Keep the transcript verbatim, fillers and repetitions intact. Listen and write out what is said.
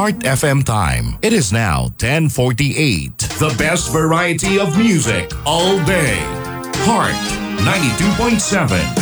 Heart F M time. It is now ten forty-eight. The best variety of music all day. Heart ninety-two point seven.